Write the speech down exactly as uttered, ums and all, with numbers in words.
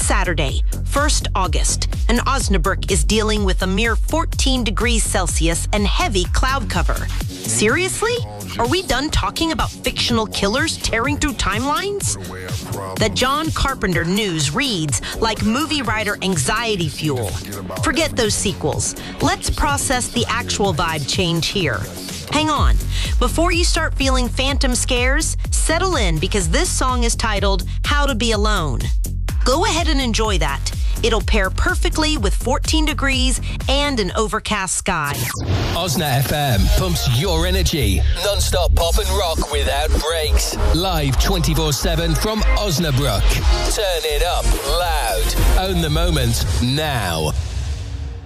Saturday, first August, and Osnabrück is dealing with a mere fourteen degrees Celsius and heavy cloud cover. Seriously? Are we done talking about fictional killers tearing through timelines? The John Carpenter news reads like movie writer anxiety fuel. Forget those sequels. Let's process the actual vibe change here. Hang on. Before you start feeling phantom scares, settle in because this song is titled How to Be Alone. Go ahead and enjoy that. It'll pair perfectly with fourteen degrees and an overcast sky. Osna F M pumps your energy. Non-stop pop and rock without breaks. Live twenty-four seven from Osnabrück. Turn it up loud. Own the moment now.